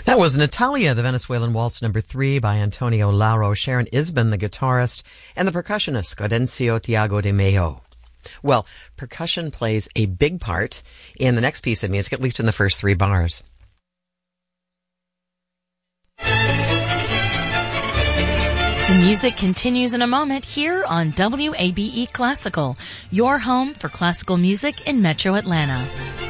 That was Natalia, the Venezuelan Waltz number 3 by Antonio Lauro, Sharon Isbin, the guitarist, and the percussionist, Gaudencio Tiago de Mello. Well, percussion plays a big part in the next piece of music, at least in the first 3 bars. The music continues in a moment here on WABE Classical, your home for classical music in Metro Atlanta.